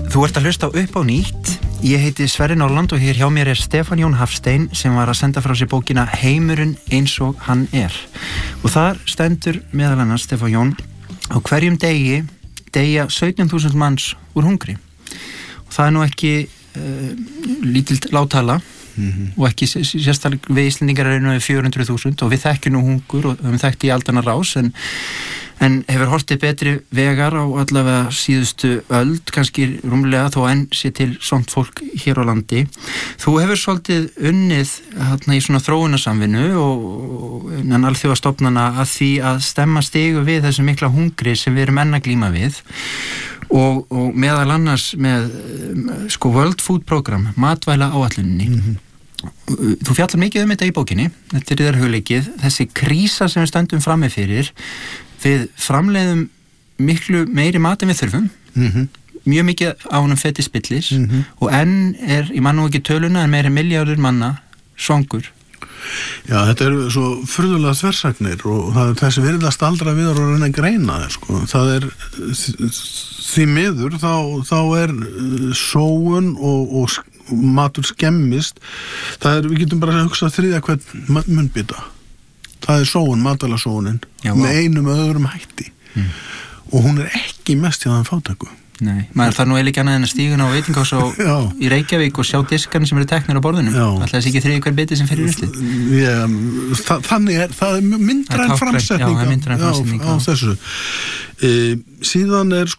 Þú ert að hlusta á Upp á nýtt. Ég heiti Sverrir Norland og hér hjá mér er Stefán Jón Hafstein sem var að senda frá sér bókina Heimurinn eins og hann er. Og þar stendur meðal annars, Stefán Jón, á hverjum degi deyja 17.000 manns úr hungri. Og það er nú ekki lítil lágtala og ekki sérstaklega við Íslendingar eru nú 400.000 og við þekkjum nú hungur og við þekkjum í aldanna rás en hefur hortið betri vegar á allavega síðustu öld, kannski rúmlega þó enn sé til somt fólk hér á landi. Þú hefur svolítið unnið í svona þróunarsamvinnu og innan alþjóðastofnana að því að stemma stigu við þessu mikla hungri sem við erum enn að glíma við og meðal annars með World Food Program, matvæla áætluninni. Þú fjallar mikið þetta í bókinni, þetta er þér hugleikið, þessi krísa sem við stöndum frammi fyrir. Við framleiðum miklu meiri mat en við þurfum, mjög mikið á honum feti spillis og enn er, ég man nú ekki töluna, en meiri milljarður manna svangur. Já, þetta eru svo furðulega þversagnir og það er þessi virðast aldrei við að reyna að greina það, sko. Það er því miður, þá er sóun og matur skemmist. Það er, við getum bara að hugsa þriðja hvern munnbita. Það er sóun, matvælasóunin, með einum öðrum hætti og hún er ekki mest hjá þann fátæku. Nei, maður þarf nú eiginlega ekki annað en að stígun á veitingahús í Reykjavík og sjá diskan sem eru teknir á borðunum. Alltaf þessi ekki þriðja hver biti sem fyrir úrslið. Þannig það er myndræn framsetning á þessu. Síðan er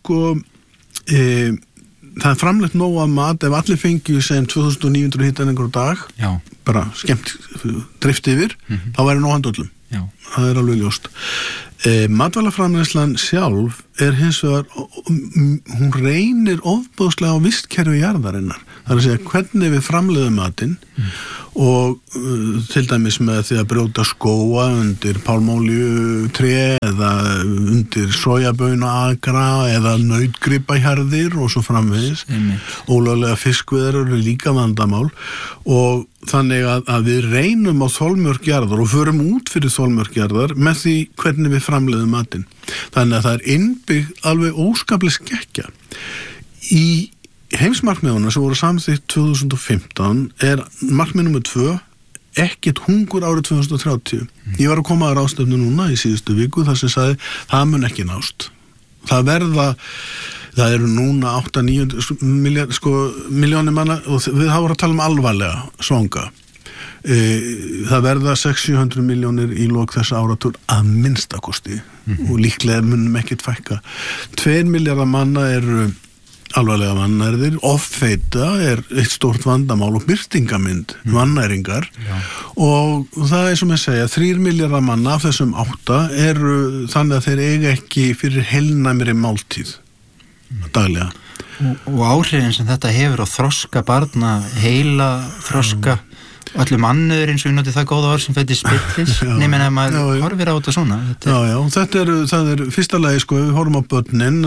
það er framleitt nóg af mat ef allir fengju sem 2900 hitaningur á dag, bara skemmt drift yfir, þá væri nóg handa öllum. Það er alveg ljóst. Matvælaframleiðslan sjálf er hins vegar, hún reynir ofboðslega á vistkerfi jarðarinnar. Það er að segja hvernig við framleiðum matinn og til dæmis með því að brjóta skóga undir pálmolíutré eða undir sojabaunaakra eða nautgripahjarðir og svo framvegis. Ólöglega fiskveiðar eru líka vandamál og þannig að við reynum á þolmörk jarðar og förum út fyrir þolmörk jarðar með því hvernig við framleiðum matinn. Þannig að það er innbyggð alveg óskaplega skekkja. Í heimsmarkmiðuna sem voru samþykkt 2015 er markmið nummer 2 ekkert hungur árið 2030. Ég var að koma að ráðstefnu núna í síðustu viku þar sem sagði það mun ekki nást. Það eru núna 8-9 milljónir manna og við hafa að tala um alvarlega svanga. Það verða 600-700 milljónir í lok þessa áratug að minnstakosti og líklega munum ekkert fækka. 2 milljarðar manna eru alvarlega vannærðir, offeita er eitt stórt vandamál og birtingamind vannæringar og það er sem ég segja 3 milljarðar manna af þessum 8 eru þannig að þeir eiga ekki fyrir heilnæmri máltíð daglega. Og áhrifin sem þetta hefur á þroska barna, heila þroska allir mannur eins og við notið það góða orð sem fætti spillis nefnir að maður horfir á þetta svona. Það er fyrsta lagi við horfum á börnin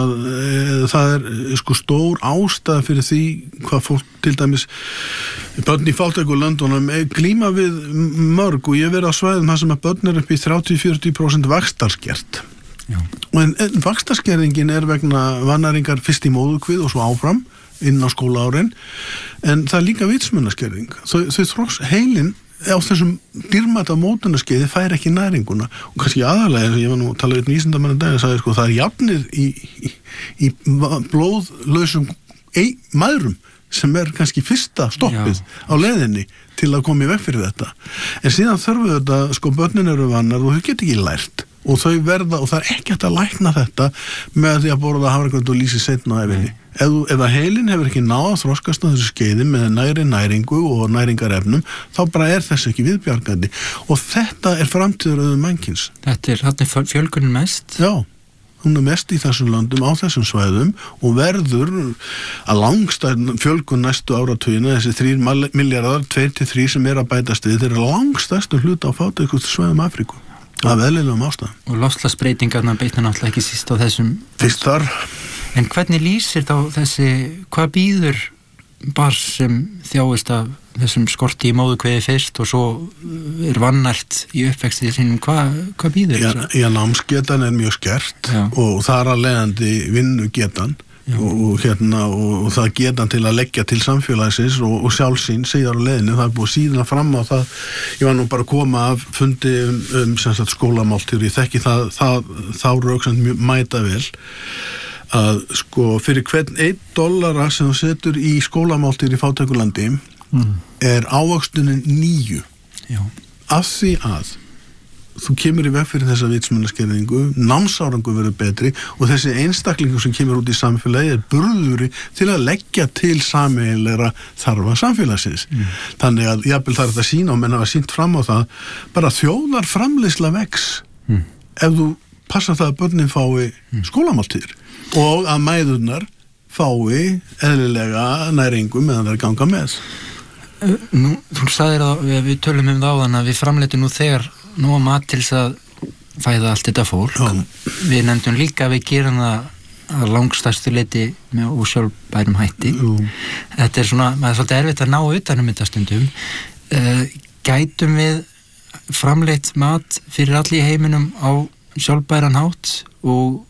það er stór ástæða fyrir því hvað fólk til dæmis börn í fátæku löndunum glíma við mörg og ég verið á svæðum þar sem að börn er upp í 30-40% vaxtarskert. En vaxtarskerðingin er vegna vannæringar fyrst í móðurkvið og svo áfram inn á skólaárin, en það er líka vitsmunaskerðing. Heilin á þessum dýrmæta mótunarskeiði fær ekki næringuna og kannski aðalega, ég var nú að tala um vísindamenn að sagði það er jafnir í blóðlausum mæðrum sem er kannski fyrsta stoppið á leiðinni til að koma í veg fyrir þetta. En síðan þurfu þetta, börnin eru vannar og þau get ekki lært og þau verða, og það er ekki hægt að lækna þetta með því að borða hafragraut og lýsi seinna á ævinni. Ef að heilin hefur ekki náð að þroskast á þessu skeiði með næringu og næringarefnum, þá bara er þess ekki viðbjargandi og þetta er framtíðar mannkyns. Þetta er fjölgunin mest? Já, hún er mest í þessum löndum, á þessum svæðum og verður að langstæð fjölgun næstu áratugina, þessi 3 milljarðar, 2-3 sem er að bætast við, þeir eru langstæðstu hluta á fátækustu svæðum Afríku. Af eðlilegum ástæðum. Og loftslagsbreytingarnar beitna náttúrulega ekki síst á þessum. Fyrst þar. En hvernig lýsir þá hvað býður barn sem þjáist af þessum skorti í móðukveði fyrst og svo er vannært í uppvexti sínum, hvað býður þess? Já, námsgetan er mjög skert og þar að leiðandi vinnugetan og það geta til að leggja til samfélagsins og sjálfsín síðar á leiðinu, það búið síðan fram á það. Ég var nú bara að koma af fundi sem sagt skólamáltíður, ég þekki þá röksamt mæta vel að sko fyrir hvern $1 sem þú setur í skólamáltíður í fátækulandi er ávöxtunin 9. Já. Af því að þú kemur í veg fyrir þessa vitsmunaskerðingu, námsárangur verður betri og þessi einstaklingur sem kemur út í samfélagi burðuri til að leggja til sameiginlegra þarfa samfélagsins. Þannig að jafnvel það að sína og menn hafa sýnt fram á það, bara þjóðar framleiðsla vex ef þú passar það að börnin fái skólamáltíðir og að mæðurnar fái eðlilega næringu meðan þær ganga með. Nú, þú sagðir að við tölum það áðan að við framleitum nú þegar nú að mat til þess að fæða allt þetta fólk. Við nefndum líka að við gerum það að langstærstu leyti með ósjálfbærum hætti. Þetta svona, maður er svolítið erfitt að ná utanum þetta stundum. Gætum við framleitt mat fyrir allir í heiminum á sjálfbæran hátt og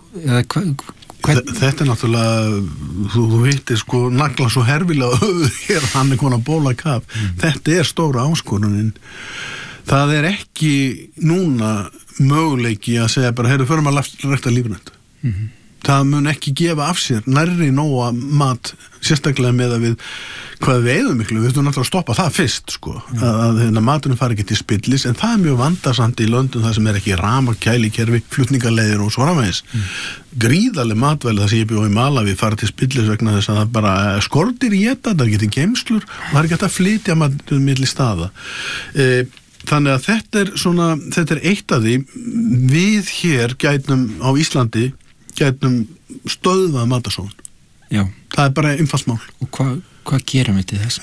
Þetta náttúrulega, þú hittir sko nagla svo herfilega hér, hann konar bóla kaf. Þetta stóra áskorunin. Það ekki núna möguleiki að segja bara, heyrðu, förum að rækta lífrænt. Það mun ekki gefa af sér nærri nóga mat, sérstaklega með að við hvað við eigum miklu, við þurfum náttúrulega að stoppa það fyrst sko, að maturinn fari ekki til spillis, en það mjög vandasamt í löndum það sem ekki rafmagnkælikerfi, flutningaleiðir og svo framvegis. Gríðarleg matvæli, það sem ég bjó í Malaví fara til spillis vegna þess að það bara skortir í þetta, það getur geymslur og það ekki hægt að flytja maturinn milli staða. Þannig að þetta eitt af því, við hér gætum á Íslandi gætum stöðvað matasóun. Já. Það bara einfalt mál. Og hvað gerum við til þess?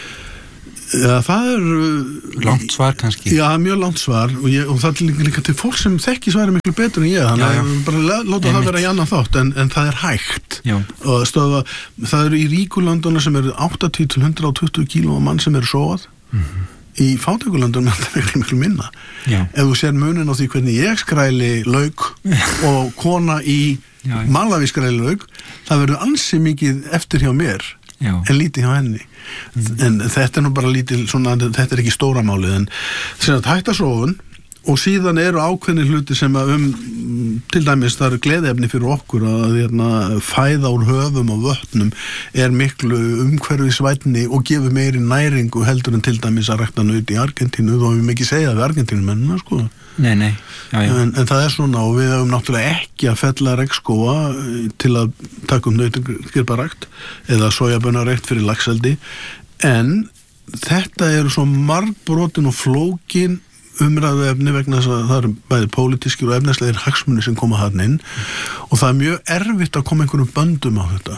Ja, það langt svar kannski. Já, mjög langt svar og það líka til fólk sem þekki svari miklu betur en ég, þannig að bara láta það vera í annan þátt, en það hægt. Já. Og stöðva, það í ríkulöndunum sem 80 til 120 kíló mann sem sóað. Í fátækulöndunum er þetta miklu minna. Já. Ef þú sér munin á því hvernig ég skræli lauk og kona í Malaví skræli lauk, það verður ansi mikið eftir hjá mér en lítið hjá henni. En þetta nú bara lítið, þetta ekki stóra málið, en þess að hættasóun og síðan ákveðnir hluti sem að til dæmis það gleðiefni fyrir okkur að fæða úr höfum og vötnum miklu umhverfisvænni og gefur meiri næringu heldur en til dæmis að rækta naut í Argentínu, þó við ekki segja við Argentínumennina sko. Nei. Já. En það svona og við höfum náttúrulega ekki að fella regnskóga til að taka nautgripparækt eða sojabönarækt fyrir laxeldi, en þetta svo margbrotin og flókin umræðuefni vegna þess að það bæði pólitískir og efnislegir hagsmunir sem koma þarna inn og það mjög erfitt að koma einhverjum böndum á þetta.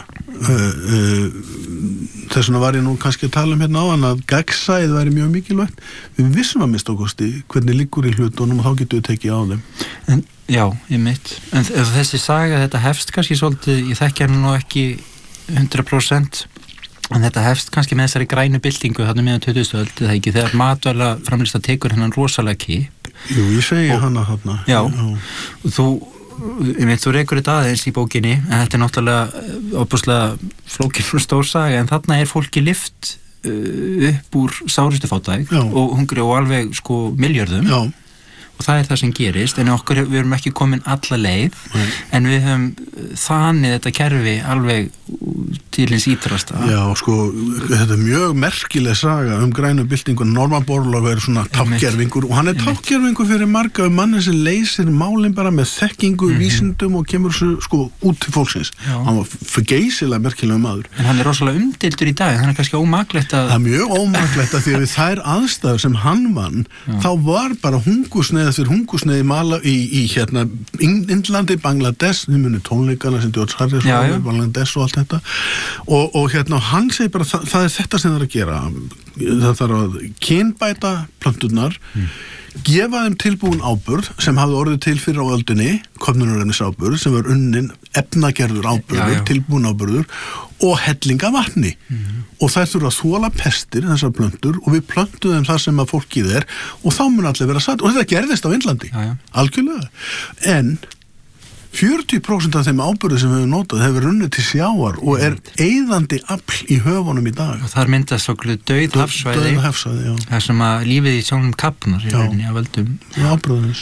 Þess vegna var ég nú kannski að tala hérna áðan að gagnsæið væri mjög mikilvægt. Við vissum að mista kosti hvernig liggur í hlutunum og þá getum við tekið á þeim. Já, ég mitt. En þessi saga, þetta hefst kannski svolítið, ég þekki hann nú ekki 100%, en þetta hefst kannski með þessari grænu byltingu þarna meðan 20. öld, það ekki, þegar matvæla framleiðsla tekur hennan rosalega kipp. Jú, ég segi hana þarna. Já, og þú rekur þetta aðeins í bókinni, en þetta náttúrulega óbúslega flókin og stór saga, en þarna fólki lyft upp úr sárustu fátæk og hungri og alveg sko miljörðum. Já. Og það það sem gerist, en við erum ekki komin alla leið, en við höfum þannig þetta kerfi alveg til hins ítrasta. Já, sko, þetta mjög merkileg saga grænu byltingu. Norman Borlaug svona tákgerfingur, og hann tákgerfingur fyrir marga manni sem leysir málin bara með þekkingu, vísindum og kemur sko út til fólksins. Já. Hann var geysilega merkilega maður. En hann rosalega umdeildur í dag, hann kannski ómaklegt að... Það mjög ómaklegt að því að við þær aðstæður sem hann vann, þá var bara hungursneið í Indlandi, Bangladesh, við munum tónleikana sem George Harrison, Bangladesh og allt þetta og hann segir bara það þetta sem það að gera, það þarf að kynbæta plönturnar, gefa þeim tilbúin áburð sem hafði orðið til fyrir á öldinni, köfnunarefnisáburð sem var unnin efnagerður áburður, tilbúin áburður og hellinga vatni og þær þurfa að þola pestir þessar plöntur og við plöntum þeim það sem að fólkið og þá mun allir vera satt og þetta gerðist á Indlandi, algjörlega, en 40% af þeim áburði sem við höfum notað hefur runnið til sjávar og eyðandi afl í höfunum í dag. Og þar myndast okkur dauð hafsvæði, þar sem að lífið í sjónum kapnar í rauninni að völdum áburðarins.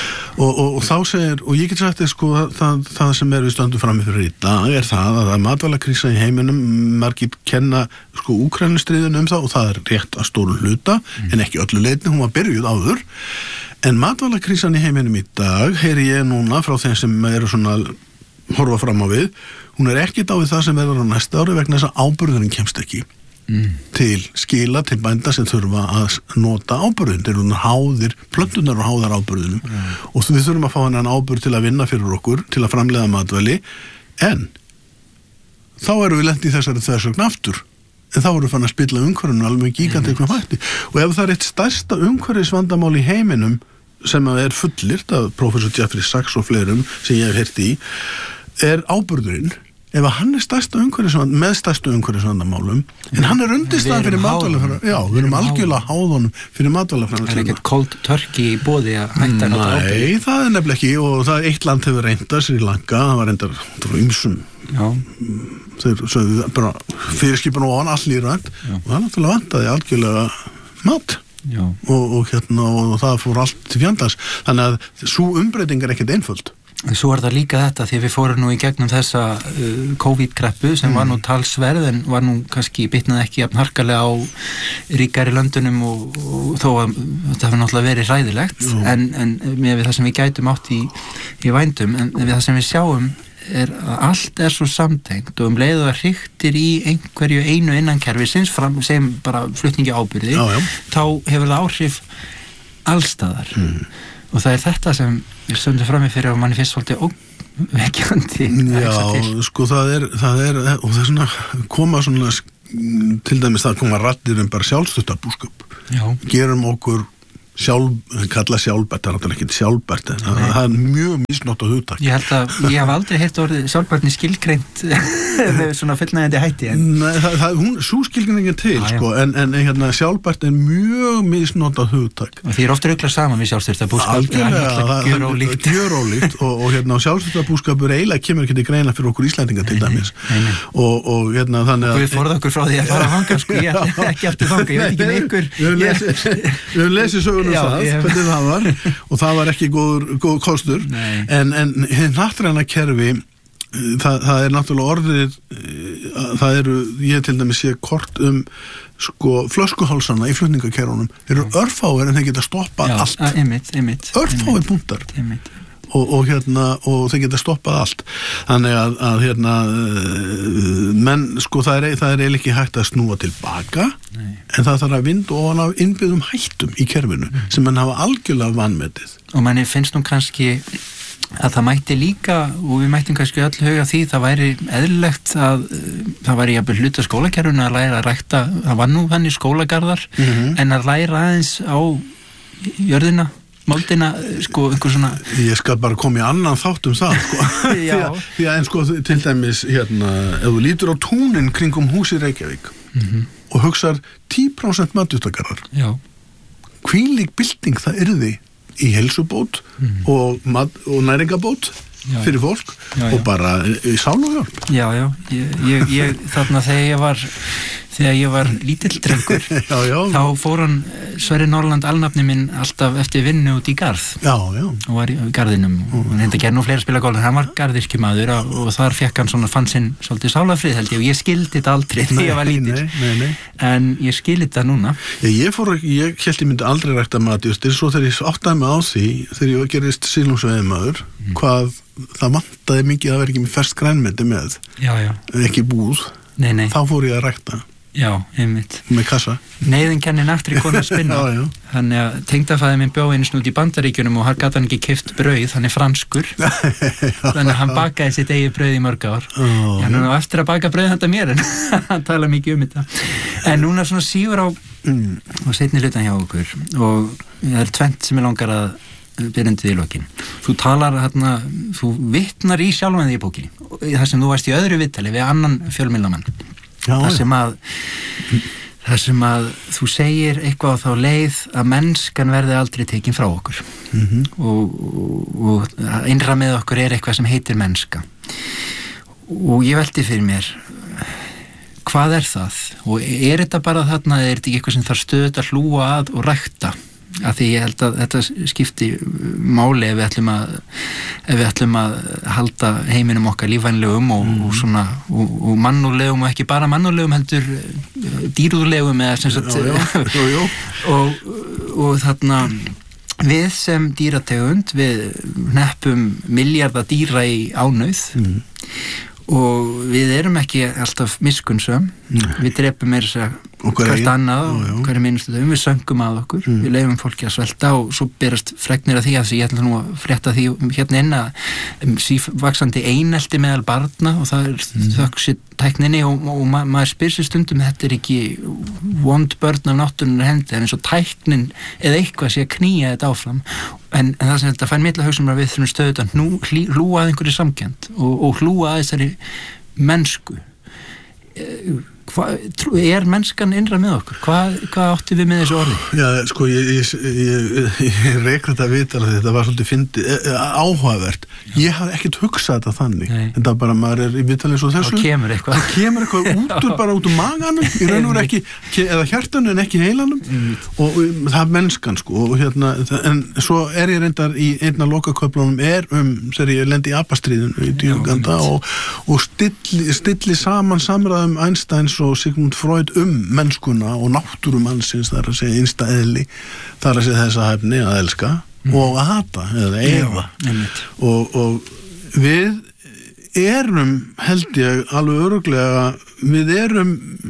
Og þá segir, og ég get sagt þér sko, það sem við stöndum frammi fyrir í dag það að matvælakrísa í heiminum, margir kenna sko Úkraínustríðinu það og það rétt að stóru hluta, en ekki öllu leyti, hún var byrjuð áður. En matvælakrísan í heiminum í dag, heyri ég núna frá þeim sem eru svona horfa fram á við, hún ekkert á við það sem verður á næsta ári vegna þess að áburðurinn kemst ekki til skila, til bænda sem þurfa að nota áburðin. Þeir eru háðir, plöntunar og háðar áburðinum og við þurfum að fá hennan áburð til að vinna fyrir okkur, til að framleiða matvæli, en þá erum við lent í þessari þversögn aftur. En þá voru fann að spilla umhverfinu alveg gigantiknum hætti. Og ef það eitt stærsta umhverfisvandamál í heiminum sem er fullyrt af professor Jeffrey Sachs og fleirum sem ég hef heyrt í, áburðurinn. Ef hann stærsta með stærstu umhverfisvandamálum, en hann undirstaðan fyrir matvælaframleiðslu. Já, við erum algjörlega háðunum fyrir matvælaframleiðslu. Það ekkert cold turkey í boði að hætta að nota áburð? Nei, það nefnilega ekki og það eitt land hefur reyndað, Sri Lanka, það var reyndar frá ýmsum. Þeir sögðu bara fyrirskipan og hann allir rænt og það náttúrulega vantaði algjörlega mat og það fór allt til fjandans, þannig að svo umbreyting ekkert einföld. Svo það líka þetta því við fórum nú í gegnum þessa COVID-kreppu sem var nú talsverð en var nú kannski bitnaði ekki jafn harkalega á ríkari löndunum og þó að þetta hefur náttúrulega verið hræðilegt en með það sem við gætum átt í vændum en við það sem við sjáum að allt svo samtengt og leið og hriktir í einhverju einu innan kerfisins sem bara flutningi ábyrði þá hefur það áhrif allstaðar og það þetta sem við stöndum frammi fyrir og manni finnst svolítið óvekjandi. Já, sko það er og það svona koma svona til dæmis það koma raddir bara sjálfstuttabúskap. Gerum okkur kalla sjálfbært, það er ekki sjálfbært en það er mjög misnótt á hugtak. Ég held að ég hef aldrei heyrt orðið sjálfbærtni skilgreint með svona fullnægjandi hætti Nei, svo skilgreiningin til sko, en sjálfbært er mjög misnótt á hugtak. Og því ofta ruglað saman við sjálfstyrtabúskap gjörólíkt og sjálfstyrtabúskapur eiginlega kemur ekki til greina fyrir okkur Íslendinga til dæmis og þannig að við forða okkur frá því að fara að hanga sko, ég ekki aftur þanga, ég veit ekki með ykkur Við höfum lesið söguna hvernig það var og það var ekki góð kostur en hnattræna kerfi það er náttúrulega orðið það eru, ég til dæmis sé kort sko flöskuhálsana í flutningakerfunum eru örfáir en þeir geta stoppað allt örfáir punktar og þeir geta stoppað allt þannig að menn sko það er eiginlega ekki hægt að snúa tilbaka en það þarf að vinda ofan af innbyggðum hættum í kerfinu sem mann hafa algjörlega vanmetið og manni finnst nú kannski að það mætti líka og við mættum kannski öll huga því það væri eðlilegt að það væri jafnvel hluta skólakerfinu að læra að rækta það var nú þannig skólagarðar en að læra aðeins á jörðina moldina, sko, einhver svona Ég skal bara koma í annan þátt það, sko því að en sko, til dæmis ef þú lítur á túnin kringum húsi Reykjavík og hugsar 10% matjurtagarðar hvílík bylting það yrði í heilsubót og næringabót fyrir fólk og bara í sál og hjálp ég þarna þegar ég var lítill drengur þá fór hann Sverrir Norland alnafni minn alltaf eftir vinnu út í garð og var í garðinum og hann hefði gerð nú fleira spila golf en hann var garðirkjumaður og þar fekk hann fann sinn svolítið sálafrið held ég og ég skildi þetta aldrei þegar ég var lítill en ég skildi þetta núna ég held ég myndi aldrei rækta matjurtir svo þegar ég áttaði mig á því þegar ég gerist sílungsveiðmaður hvað það vantaði mikið að vera ekki með ferskt grænmeti með ekki búð þá fór ég að rækta Já, einmitt. Með kassa. Neyðin kennir naftri konu að spinna. Þannig að tengdafæði minn bjó einu snúti í Bandaríkjunum og gat hann ekki keypt brauð, hann er franskur. Þannig að hann bakaði sitt eigið brauð í mörg ár. Já, nú eftir að baka brauð þetta mér en hann tala mikið þetta. En núna svona sígur á seinni hlutan hjá okkur og það er tvennt sem ég langar að byrjandi í lokin. Þú talar þú vitnar í sjálfan því í bókinni. Það sem þú varst í öðru viðtali við annan fjölmiðlamann. Það sem að þú segir eitthvað á þá leið að mennskan verði aldrei tekin frá okkur og innra með okkur eitthvað sem heitir mennska og ég velti fyrir mér hvað það og þetta bara þarna, þetta ekki eitthvað sem þarf stöðugt að hlúa að og rækta af því ég held að þetta skipti máli ef við ætlum að halda heiminum okkar lífvænlegum og svona og mannúðlegum og ekki bara mannúðlegum heldur dýrúðlegum eða sem sagt og þarna við sem dýrategund við hneppum milljarða dýra í ánauð og við erum ekki alltaf miskunnsöm við drepum hvert annað hverju minnstu þau, við söngum að okkur við leyfum fólki að svelta og svo berast fregnir af því að ég ætla nú að frétta því hérna inn að sívaxandi einelti meðal barna og það þökk sér tækninni og maður spyr sér stundum þetta ekki vond börn af náttúrunnar hendi en eins og tæknin eða eitthvað sé að knýja þetta áfram en það sem þetta fær mikla hugsun að við þurfum stöðugt að hlúa að einhverju samkennd og hlúa að þessari mennsku mennskan innra með okkur? Hvað átti við með þessu orði? Já, sko, ég reik þetta viðtal að þetta var svolítið áhugavert. Ég hafði ekkert hugsað þetta þannig. Þetta bara, maður í viðtalið svo þessu. Það kemur eitthvað bara út úr maganum, í raun og veru ekki, eða hjartanum en ekki heilanum. Og það er mennskan, sko. Og hérna, en svo ég reyndar í einna lokaköflunum þegar ég lendi í apastríðinu í Uganda og stilli saman samræðum Einsteins og Sigmund Freud mennskuna og náttúru mannsins, það að segja innsta eðli, það að segja þessa hæfni að elska og að hata eða eða og við erum held ég alveg örugglega við erum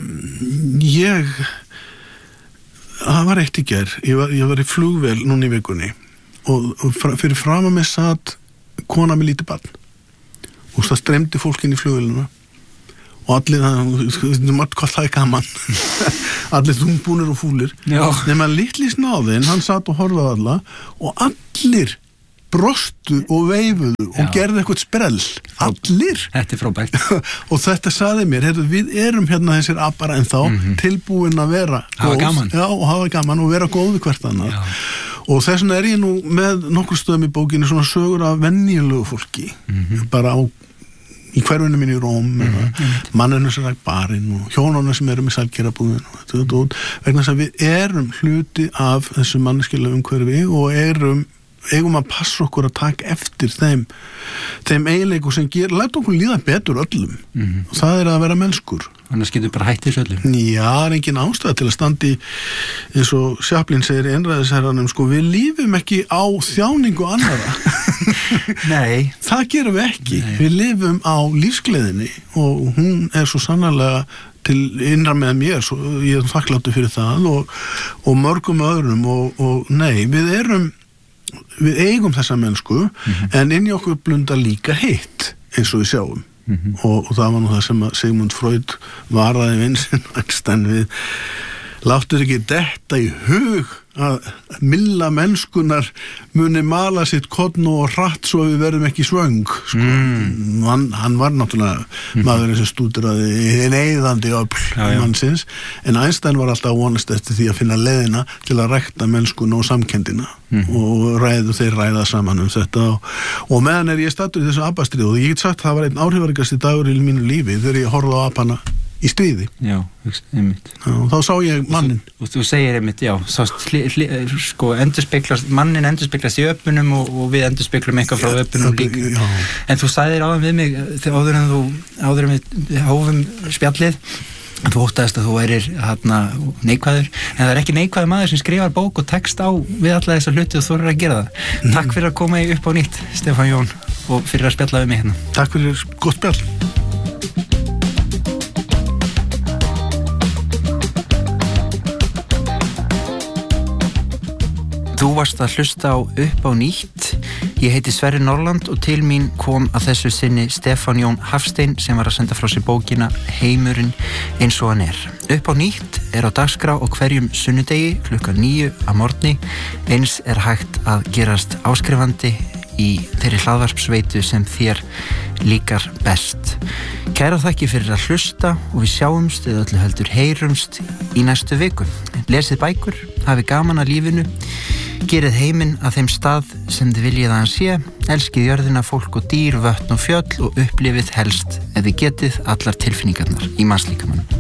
það var eitt í gær ég var í flugvél núna í vikunni og fyrir fram að mig satt kona með lítið barn og það streymdi fólk inn í flugvélina og allir hvað það gaman allir þungbúnir og fúlir nema litli snáðinn, hann satt og horfaði alla og allir brostu og veifuðu og gerðu eitthvað sprell allir þetta frábært og þetta saði mér, við erum hérna þessir appara en þá tilbúin að vera hafa gaman og vera góð við hvert annað og þess vegna ég nú með nokkur stöðum í bókinni svona sögur af venjulegu fólki bara í hverfinu mín í Róm manninu sem ræk barinn og hjónuna sem eru með sælgerabúðin vegna þess að við erum hluti af þessu manneskjulega umhverfi og eigum að passa okkur að taka eftir þeim eiginleikum sem læta okkur líða betur öllum og það er að vera mennskur annars getur bara hætt þessu öllum Já, það er engin ástæða til að standi eins og Chaplin segir í einræðisherranum sko, við lífum ekki á þjáningu annara Nei það gerum við ekki, við lifum á lífsgleðinni og hún er svo sannarlega til innra með mér, svo ég er þakkláttur fyrir það og mörgum öðrum og nei, við eigum þessa mennsku en inn í okkur blundar líka heitt eins og við sjáum og það var nú það sem að Sigmund Freud varaði vinsinn Einstein við láttu ekki detta í hug að milla mennskunar muni mala sitt kodnu og hratt svo við verðum ekki svöng sko. Hann var náttúrulega maðurinn sem stúderaði neyðandi öfl mannsins en Einstein var alltaf vonast eftir því að finna leiðina til að rækta mennskuna og samkendina og þeir ræða saman þetta og meðan ég stattur í þessu apastríð og ég get sagt það var einn áhrifaríkasti dagur í mínu lífi þegar ég horfði á apana í stríði. Já, einmitt. Og þá sá ég mannin. Og þú segir einmitt, já, sko, mannin endurspeglast í öpunum og við endurspeglum eitthvað frá öpunum líka. Já. En þú sagðir áðan við mig, áður en við hófum spjallið, þú óttaðist að þú værir neikvæður, en það er ekki neikvæður maður sem skrifar bók og text á við alla þessa hluti og þú eru að gera það. Takk fyrir að koma upp á nýtt, Stefán Jón, og fyrir að spjalla við mig hérna. Takk fyrir gott spjall. Þú varst að hlusta á Upp á nýtt. Ég heiti Sverrir Norland og til mín kom að þessu sinni Stefán Jón Hafstein sem var að senda frá sér bókina Heimurinn eins og hann er. Upp á nýtt er á dagskrá og hverjum sunnudegi klukkan 9 að morgni. Eins er hægt að gerast áskrifandi í þeirri hlaðvarpsveitu sem þér líkar best. Kæra þakki fyrir að hlusta og við sjáumst eða öllu heldur heyrumst í næstu viku. Lesið bækur, hafið gaman að lífinu. Gerið heiminn að þeim stað sem þið viljið að hann sé, elskið jörðina, fólk og dýr, vötn og fjöll og upplifið helst ef þið getið allar tilfinningarnar í mannslíkamanum.